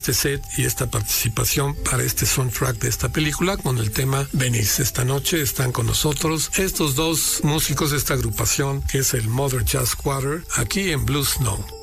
este set y esta participación para este soundtrack de esta película con el tema Venice. Esta noche están con nosotros estos dos músicos de esta agrupación que es el Mother Jazz Quartet aquí en Blue Snow.